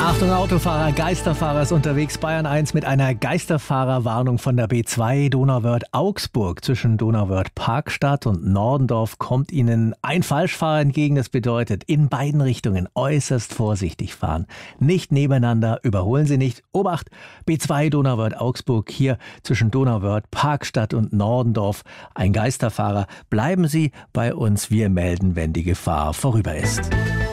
Achtung Autofahrer, Geisterfahrer ist unterwegs. Bayern 1 mit einer Geisterfahrerwarnung von der B2 Donauwörth-Augsburg. Zwischen Donauwörth-Parkstadt und Nordendorf kommt Ihnen ein Falschfahrer entgegen. Das bedeutet, in beiden Richtungen äußerst vorsichtig fahren. Nicht nebeneinander, überholen Sie nicht. Obacht, B2 Donauwörth-Augsburg, hier zwischen Donauwörth, Parkstadt und Nordendorf. Ein Geisterfahrer. Bleiben Sie bei uns, wir melden, wenn die Gefahr vorüber ist.